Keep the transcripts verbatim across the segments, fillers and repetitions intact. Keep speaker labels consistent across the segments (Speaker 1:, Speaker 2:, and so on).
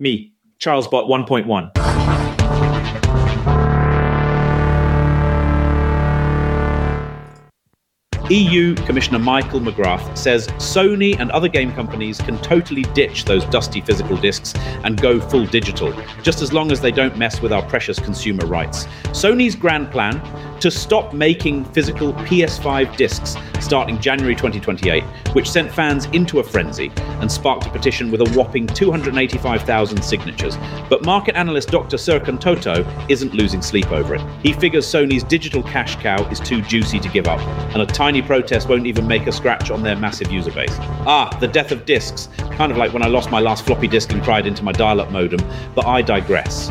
Speaker 1: Me, CharlesBot one point one. E U Commissioner Michael McGrath says Sony and other game companies can totally ditch those dusty physical discs and go full digital, just as long as they don't mess with our precious consumer rights. Sony's grand plan to stop making physical P S five discs starting January twenty twenty-eight, which sent fans into a frenzy and sparked a petition with a whopping two hundred eighty-five thousand signatures. But market analyst Doctor Serkan Toto isn't losing sleep over it. He figures Sony's digital cash cow is too juicy to give up, and a tiny protest won't even make a scratch on their massive user base. Ah, the death of discs. Kind of like when I lost my last floppy disk and cried into my dial-up modem. But I digress.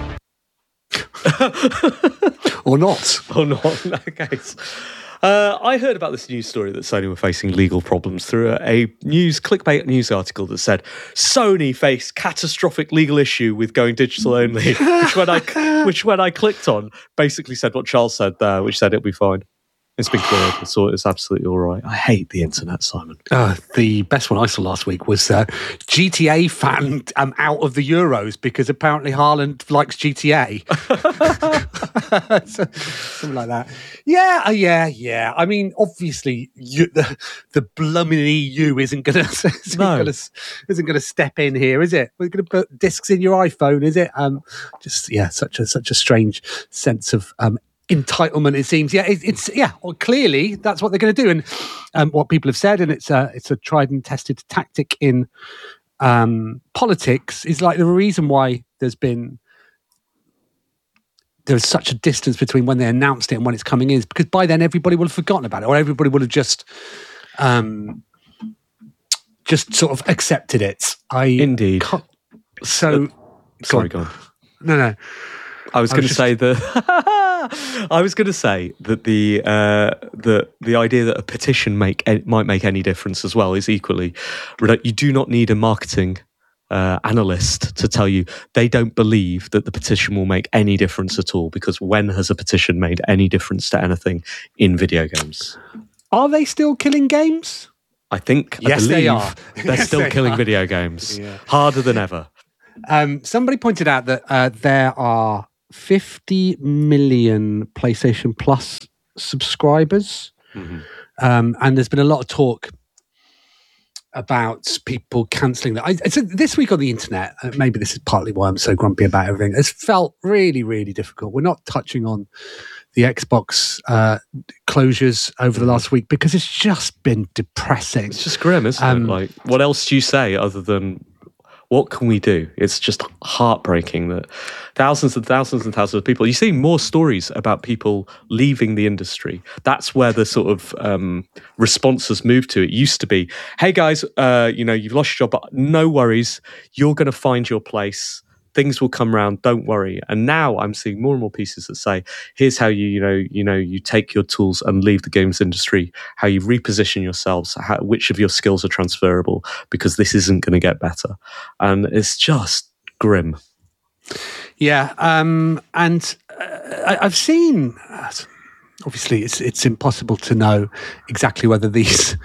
Speaker 2: Or not.
Speaker 3: Or not, in that case. Uh, I heard about this news story that Sony were facing legal problems through a, a news clickbait news article that said Sony faced catastrophic legal issue with going digital only, which when I which when I clicked on basically said what Charles said there, which said it'll be fine. It's been cleared. I saw it's absolutely all right. I hate the internet, Simon.
Speaker 2: Uh, the best one I saw last week was uh, G T A fan um, out of the Euros because apparently Haaland likes G T A. so, something like that. Yeah, uh, yeah, yeah. I mean, obviously, you, the the blooming E U isn't going to
Speaker 3: no.
Speaker 2: isn't going to step in here, is it? We're going to put discs in your iPhone, is it? Um, just yeah, such a such a strange sense of um. entitlement, it seems. Yeah, it, it's yeah. Well, clearly, that's what they're going to do, and um, what people have said, and it's a it's a tried and tested tactic in um, politics. Is like the reason why there's been there's such a distance between when they announced it and when it's coming in, is because by then everybody will have forgotten about it, or everybody would have just um, just sort of accepted it. I
Speaker 3: indeed.
Speaker 2: So,
Speaker 3: uh, sorry, go on.
Speaker 2: No, no.
Speaker 3: I was going to just... say that I was going to say that the uh, the the idea that a petition make might make any difference as well is equally. You do not need a marketing uh, analyst to tell you they don't believe that the petition will make any difference at all, because when has a petition made any difference to anything in video games?
Speaker 2: Are they still killing games?
Speaker 3: I think.
Speaker 2: Yes,
Speaker 3: I believe
Speaker 2: they are.
Speaker 3: They're
Speaker 2: yes,
Speaker 3: still
Speaker 2: they
Speaker 3: killing
Speaker 2: are.
Speaker 3: video games
Speaker 2: yeah.
Speaker 3: harder than ever.
Speaker 2: Um, somebody pointed out that uh, there are fifty million PlayStation Plus subscribers. Mm-hmm. Um, and there's been a lot of talk about people cancelling that. I, so this week on the internet, uh, maybe this is partly why I'm so grumpy about everything, it's felt really, really difficult. We're not touching on the Xbox uh, closures over the last week because it's just been depressing.
Speaker 3: It's just grim, isn't um, it? Like, what else do you say other than... what can we do? It's just heartbreaking that thousands and thousands and thousands of people, you see more stories about people leaving the industry. That's where the sort of um, response has moved to. It used to be, hey guys, uh, you know, you've lost your job, but no worries. You're going to find your place. Things will come around. Don't worry. And now I'm seeing more and more pieces that say, here's how you, you know, you know, you take your tools and leave the games industry, how you reposition yourselves, how, which of your skills are transferable, because this isn't going to get better. And it's just grim.
Speaker 2: Yeah. Um, and uh, I, I've seen, uh, obviously it's, it's impossible to know exactly whether these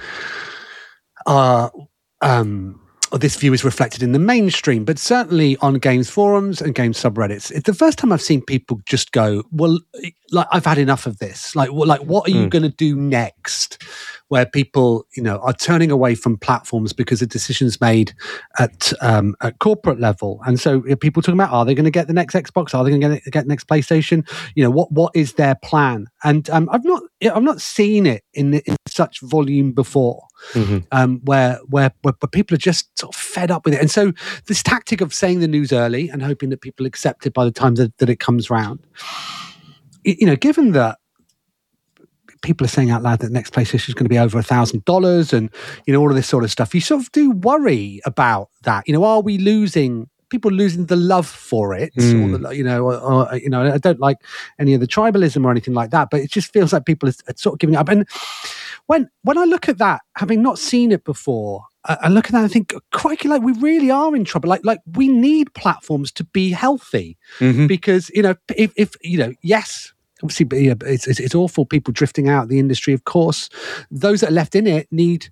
Speaker 2: are, um, or this view is reflected in the mainstream, but certainly on games forums and games subreddits, it's the first time I've seen people just go, well, like, I've had enough of this. Like, well, like, what are you mm. going to do next? Where people, you know, are turning away from platforms because of decisions made at um, at corporate level. And so you know, people talking about, are they going to get the next Xbox? Are they going to get the next PlayStation? You know, what what is their plan? And um, I've not I've not seen it in, in such volume before. Mm-hmm. Um, where, where where where people are just sort of fed up with it. And so this tactic of saying the news early and hoping that people accept it by the time that, that it comes round, you know, given that people are saying out loud that the next PlayStation is going to be over a thousand dollars and, you know, all of this sort of stuff, you sort of do worry about that. You know, are we losing, people losing the love for it? Mm. Or the, you know, or, or, you know, I don't like any of the tribalism or anything like that, but it just feels like people are, are sort of giving up. And when when I look at that, having not seen it before, I, I look at that and I think, crikey, like we really are in trouble. Like, like we need platforms to be healthy mm-hmm. because, you know, if, if you know, yes, obviously, it's, it's, it's awful, people drifting out of the industry, of course. Those that are left in it need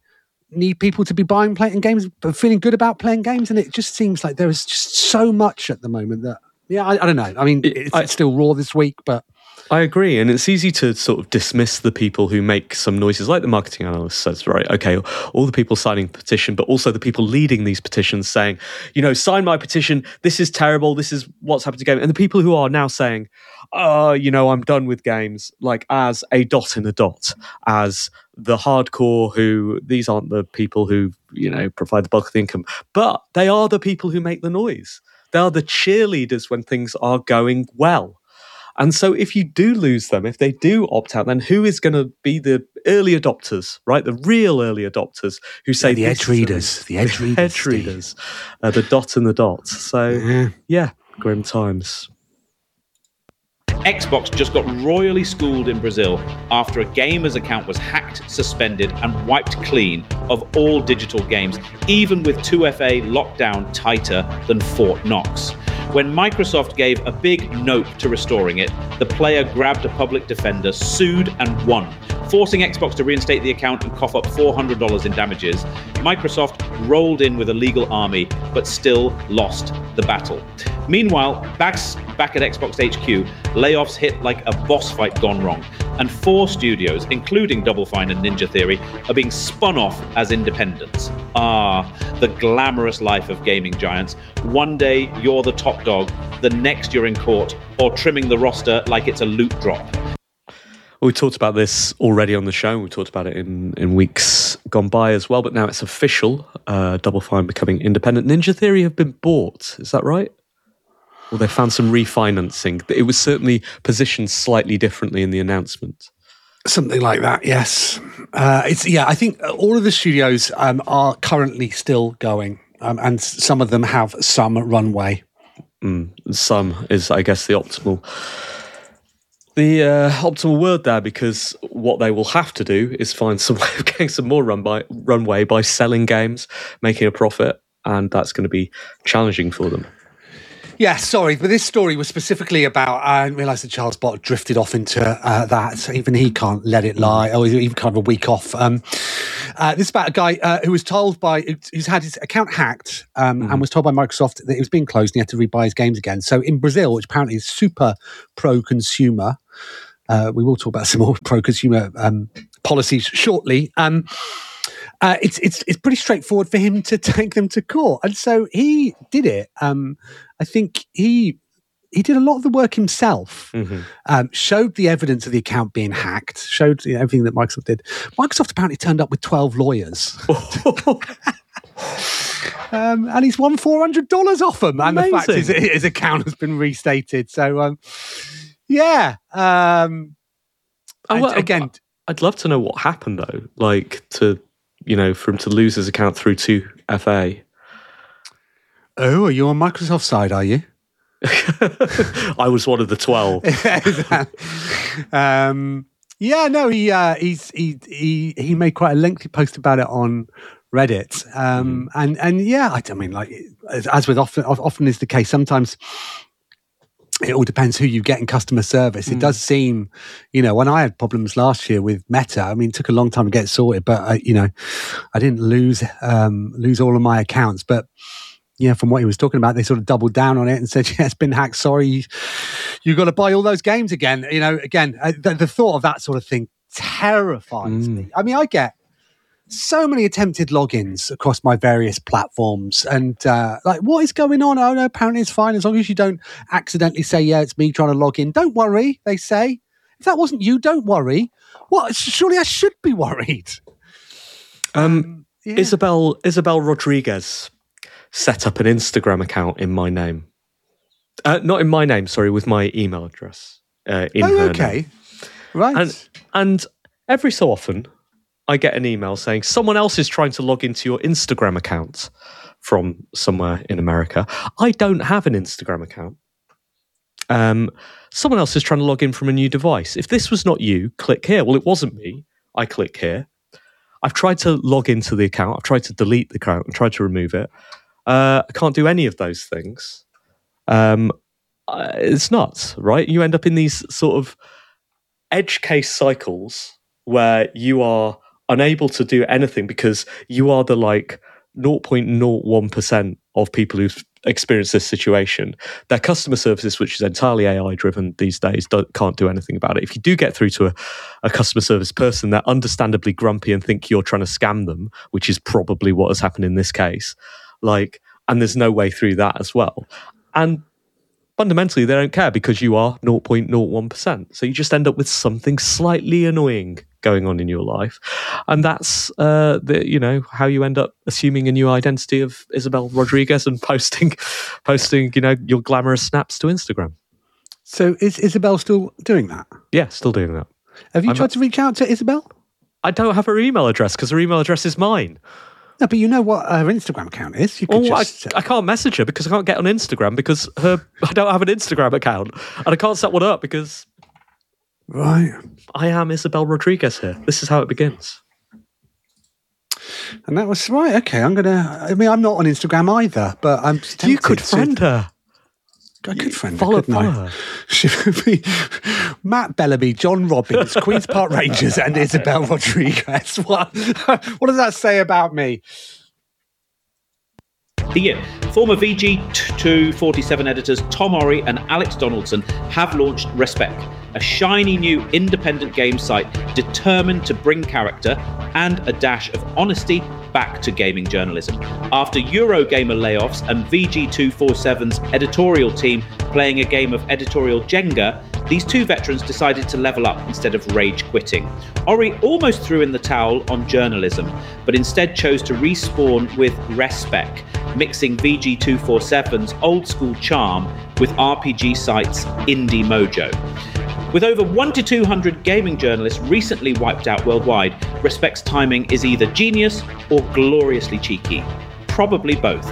Speaker 2: need people to be buying playing games, but feeling good about playing games. And it just seems like there is just so much at the moment that, yeah, I, I don't know. I mean, it's, I, it's still raw this week, but
Speaker 3: I agree, and it's easy to sort of dismiss the people who make some noises, like the marketing analyst says, right? Okay, all the people signing the petition, but also the people leading these petitions saying, you know, sign my petition, this is terrible, this is what's happened to game. And the people who are now saying, oh, you know, I'm done with games, like as a dot in a dot, as the hardcore who, these aren't the people who, you know, provide the bulk of the income, but they are the people who make the noise. They are the cheerleaders when things are going well. And so if you do lose them, if they do opt out, then who is going to be the early adopters, right? The real early adopters who say...
Speaker 2: Yeah, the edge readers. The edge readers.
Speaker 3: Edge readers. Uh, the dot and the dot. So, yeah, yeah grim times.
Speaker 1: Xbox just got royally schooled in Brazil after a gamer's account was hacked, suspended, and wiped clean of all digital games, even with two F A locked down tighter than Fort Knox. When Microsoft gave a big nope to restoring it, the player grabbed a public defender, sued, and won, forcing Xbox to reinstate the account and cough up four hundred dollars in damages. Microsoft rolled in with a legal army, but still lost the battle. Meanwhile, back, back at Xbox H Q, layoffs hit like a boss fight gone wrong, and four studios, including Double Fine and Ninja Theory, are being spun off as independents. Ah, the glamorous life of gaming giants. One day you're the top dog, the next you're in court, or trimming the roster like it's a loot drop.
Speaker 3: We talked about this already on the show. We talked about it in, in weeks gone by as well, but now it's official. Uh, Double Fine becoming independent. Ninja Theory have been bought. Is that right? Well, they found some refinancing. It was certainly positioned slightly differently in the announcement.
Speaker 2: Something like that, yes. Uh, it's yeah. I think all of the studios um, are currently still going, um, and some of them have some runway.
Speaker 3: Mm, some is, I guess, the optimal, the uh, optimal word there, because what they will have to do is find some way of getting some more run by, runway by selling games, making a profit, and that's going to be challenging for them.
Speaker 2: Yeah, sorry, but this story was specifically about, I didn't realise that Charles Bott drifted off into uh, that. Even he can't let it lie. Oh, even kind of a week off. Um, uh, this is about a guy uh, who was told by, who's had his account hacked um, mm-hmm. and was told by Microsoft that it was being closed and he had to rebuy his games again. So in Brazil, which apparently is super pro-consumer, uh, we will talk about some more pro-consumer um, policies shortly, um, Uh, it's it's it's pretty straightforward for him to take them to court, and so he did it. Um, I think he he did a lot of the work himself. Mm-hmm. Um, showed the evidence of the account being hacked. Showed you know, everything that Microsoft did. Microsoft apparently turned up with twelve lawyers, um, and he's won four hundred dollars off them. And Amazing. The fact is, his account has been restated. So um, yeah. Um,
Speaker 3: oh, well, again, I'd love to know what happened though. Like to. You know, for him to lose his account through two F A.
Speaker 2: Oh, are you on Microsoft's side, are you?
Speaker 3: I was one of the twelve.
Speaker 2: um, yeah, no, he, uh, he's, he he he made quite a lengthy post about it on Reddit. Um, mm. And and yeah, I, I mean, like, as, as with often, often is the case, sometimes it all depends who you get in customer service. Mm. It does seem, you know, when I had problems last year with Meta, I mean, it took a long time to get it sorted, but, uh, you know, I didn't lose um, lose all of my accounts. But, yeah, from what he was talking about, they sort of doubled down on it and said, yeah, it's been hacked. Sorry, you, you got to buy all those games again. You know, again, uh, the, the thought of that sort of thing terrifies mm. me. I mean, I get so many attempted logins across my various platforms, and uh, like, what is going on? Oh no, apparently it's fine as long as you don't accidentally say, yeah, it's me trying to log in. Don't worry, they say. If that wasn't you, don't worry. What? Surely I should be worried.
Speaker 3: Um, um yeah. Isabel Isabel Rodriguez set up an Instagram account in my name. Uh, not in my name, sorry, with my email address. Uh, in
Speaker 2: oh,
Speaker 3: her
Speaker 2: okay,
Speaker 3: name.
Speaker 2: Right.
Speaker 3: And, and every so often, I get an email saying someone else is trying to log into your Instagram account from somewhere in America. I don't have an Instagram account. Um, someone else is trying to log in from a new device. If this was not you, click here. Well, it wasn't me. I click here. I've tried to log into the account. I've tried to delete the account and tried to remove it. Uh, I can't do any of those things. Um, it's nuts, right? You end up in these sort of edge case cycles where you are unable to do anything because you are the like zero point zero one percent of people who've experienced this situation. Their customer services, which is entirely A I driven these days, don't, can't do anything about it. If you do get through to a, a customer service person, they're understandably grumpy and think you're trying to scam them, which is probably what has happened in this case. Like, and there's no way through that as well. And fundamentally, they don't care because you are zero point zero one percent. So you just end up with something slightly annoying going on in your life. And that's, uh, the, you know, how you end up assuming a new identity of Isabel Rodriguez and posting, posting, you know, your glamorous snaps to Instagram.
Speaker 2: So is Isabel still doing that?
Speaker 3: Yeah, still doing that.
Speaker 2: Have you
Speaker 3: I'm
Speaker 2: tried
Speaker 3: a-
Speaker 2: to reach out to Isabel?
Speaker 3: I don't have her email address because her email address is mine.
Speaker 2: No, but you know what her Instagram account is. You could
Speaker 3: Oh,
Speaker 2: just.
Speaker 3: I, I can't message her because I can't get on Instagram because her I don't have an Instagram account and I can't set one up because
Speaker 2: Right.
Speaker 3: I am Isabel Rodriguez here. This is how it begins.
Speaker 2: And that was right. Okay, I'm gonna. I mean, I'm not on Instagram either, but I'm.
Speaker 3: You could
Speaker 2: tempted
Speaker 3: friend
Speaker 2: to,
Speaker 3: her.
Speaker 2: I could friend
Speaker 3: Follow,
Speaker 2: her, couldn't
Speaker 3: follow
Speaker 2: I?
Speaker 3: her.
Speaker 2: Should be Matt Bellamy, John Robbins, Queen's Park Rangers, and Isabel Rodriguez. What? What does that say about me?
Speaker 1: The year. Former V G two forty-seven editors Tom Orry and Alex Donaldson have launched Respec, a shiny new independent game site determined to bring character and a dash of honesty back to gaming journalism. After Eurogamer layoffs and V G two forty-seven's editorial team playing a game of editorial Jenga, these two veterans decided to level up instead of rage quitting. Orry almost threw in the towel on journalism, but instead chose to respawn with Respec, mixing V G two forty-seven's old school charm with R P G sites Indie Mojo. With over one to two hundred gaming journalists recently wiped out worldwide, Respec's timing is either genius or gloriously cheeky. Probably both.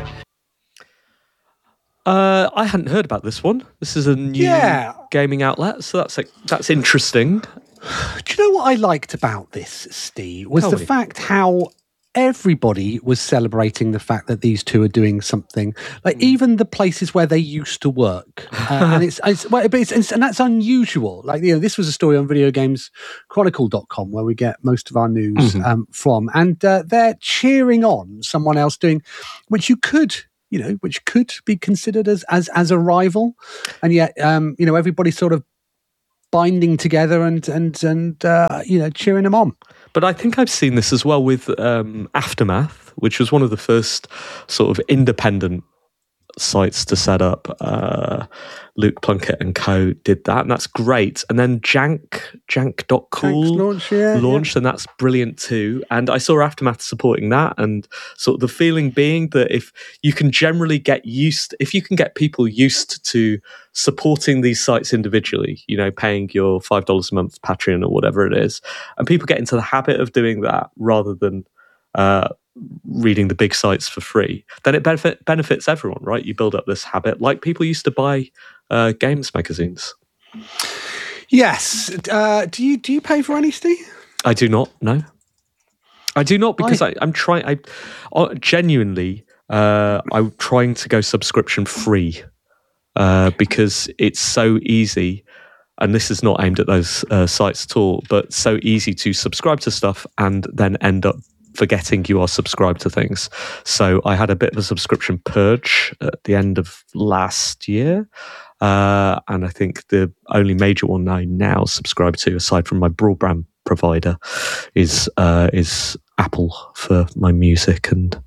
Speaker 3: Uh, I hadn't heard about this one. This is a new
Speaker 2: Yeah.
Speaker 3: gaming outlet, so that's like, that's interesting.
Speaker 2: Do you know what I liked about this, Steve? Was
Speaker 3: Tell
Speaker 2: the
Speaker 3: me.
Speaker 2: fact how everybody was celebrating the fact that these two are doing something, like even the places where they used to work, uh, and it's, it's, well, it's, it's and that's unusual. Like, you know, this was a story on video games chronicle dot com where we get most of our news
Speaker 3: Mhm.
Speaker 2: um, from, and uh, they're cheering on someone else doing, which you could. You know, which could be considered as as as a rival, and yet, um, you know, everybody's sort of binding together and and and uh, you know, cheering them on.
Speaker 3: But I think I've seen this as well with um, Aftermath, which was one of the first sort of independent sites to set up. Uh, Luke Plunkett and co did that, and that's great. And then Jank, Jank dot cool
Speaker 2: Thanks, launch, yeah,
Speaker 3: launched, and that's brilliant too. And I saw Aftermath supporting that, and sort of the feeling being that if you can generally get used, if you can get people used to supporting these sites individually, you know, paying your five dollars a month Patreon or whatever it is, and people get into the habit of doing that rather than uh, reading the big sites for free, then it benefit, benefits everyone, right? You build up this habit, like people used to buy uh, games magazines.
Speaker 2: Yes. Uh, do you do you pay for any, Steve?
Speaker 3: I do not. No, I do not because
Speaker 2: I-
Speaker 3: I, I'm trying. I uh, genuinely, uh, I'm trying to go subscription free uh, because it's so easy. And this is not aimed at those uh, sites at all, but so easy to subscribe to stuff and then end up forgetting you are subscribed to things. So I had a bit of a subscription purge at the end of last year. Uh, and I think the only major one I now subscribe to, aside from my broadband provider, is uh, is Apple for my music and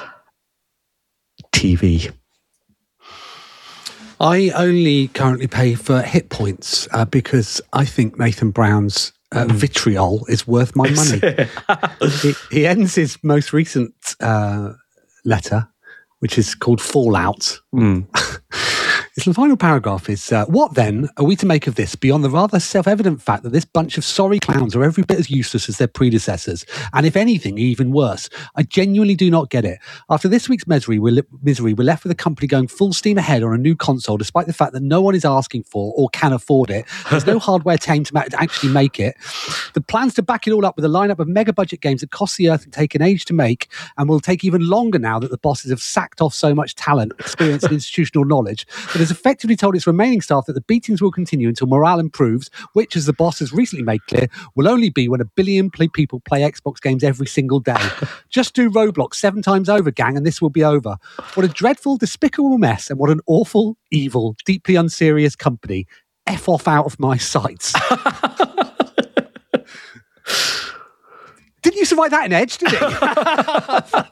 Speaker 3: T V.
Speaker 2: I only currently pay for hit points uh, because I think Nathan Brown's uh, vitriol is worth my money. he, he ends his most recent uh, letter, which is called Fallout.
Speaker 3: Mm.
Speaker 2: His final paragraph is, uh, what then are we to make of this beyond the rather self-evident fact that this bunch of sorry clowns are every bit as useless as their predecessors, and if anything, even worse? I genuinely do not get it. After this week's misery, we're, li- misery, we're left with a company going full steam ahead on a new console, despite the fact that no one is asking for or can afford it. There's no hardware team to, ma- to actually make it. The plans to back it all up with a lineup of mega-budget games that cost the earth and take an age to make, and will take even longer now that the bosses have sacked off so much talent, experience, and institutional knowledge, that has effectively told its remaining staff that the beatings will continue until morale improves, which, as the boss has recently made clear, will only be when a billion play- people play Xbox games every single day. Just do Roblox seven times over, gang, and this will be over. What a dreadful, despicable mess, and what an awful, evil, deeply unserious company. F off out of my sights. Didn't you survive that in Edge, did it?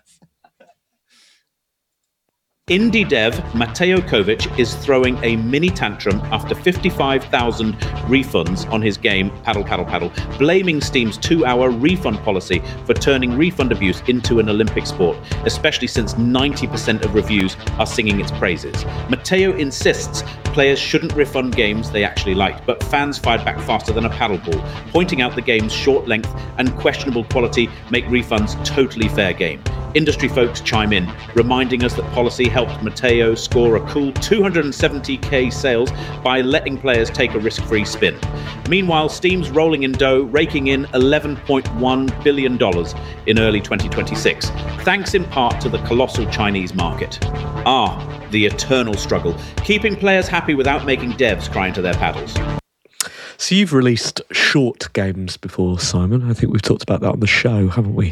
Speaker 1: Indie dev Mateo Kovic is throwing a mini tantrum after fifty-five thousand refunds on his game Paddle Paddle Paddle, blaming Steam's two-hour refund policy for turning refund abuse into an Olympic sport, especially since ninety percent of reviews are singing its praises. Mateo insists players shouldn't refund games they actually liked, but fans fired back faster than a paddleball, pointing out the game's short length and questionable quality make refunds totally fair game. Industry folks chime in, reminding us that policy helped Mateo score a cool two hundred seventy thousand sales by letting players take a risk-free spin. Meanwhile, Steam's rolling in dough, raking in eleven point one billion dollars in early twenty twenty-six, thanks in part to the colossal Chinese market. Ah, the eternal struggle, keeping players happy without making devs cry into their paddles.
Speaker 3: So you've released short games before, Simon. I think we've talked about that on the show, haven't we?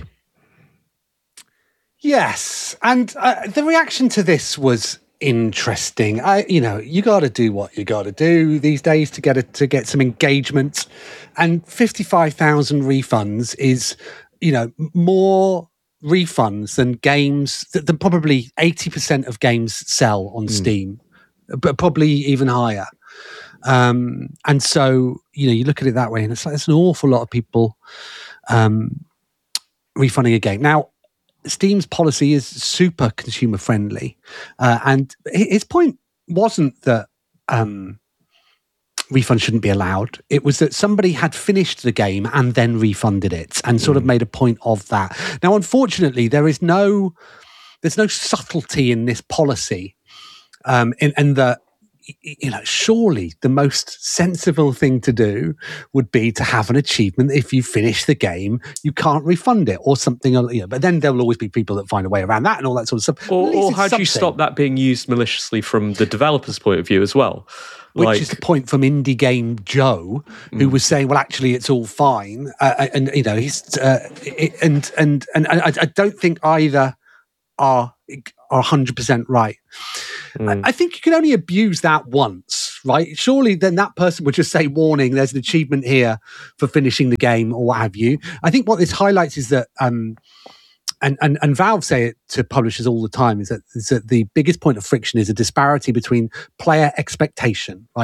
Speaker 2: Yes, and uh, the reaction to this was interesting. I, you know, you got to do what you got to do these days to get a, to get some engagement, and fifty-five thousand refunds is, you know, more refunds than games that than probably eighty percent of games sell on mm. Steam, but probably even higher. Um, and so, you know, you look at it that way, and it's like there's an awful lot of people um, refunding a game now. Steam's policy is super consumer friendly, uh, and his point wasn't that um, refunds shouldn't be allowed. It was that somebody had finished the game and then refunded it, and sort mm. of made a point of that. Now, unfortunately, there is no there's no subtlety in this policy, um, in, in that. You know, surely the most sensible thing to do would be to have an achievement. If you finish the game, you can't refund it or something. You know, but then there will always be people that find a way around that and all that sort of stuff.
Speaker 3: Or, or how do you stop that being used maliciously from the developer's point of view as well?
Speaker 2: Which
Speaker 3: like,
Speaker 2: is the point from Indie Game Joe, who mm. was saying, "Well, actually, it's all fine." Uh, and you know, he's uh, and and and I, I don't think either are are one hundred percent right. Mm. I, I think you can only abuse that once, right? Surely then that person would just say, warning, there's an achievement here for finishing the game or what have you. I think what this highlights is that, um, and, and, and Valve say it to publishers all the time, is that, is that the biggest point of friction is a disparity between player expectation, right?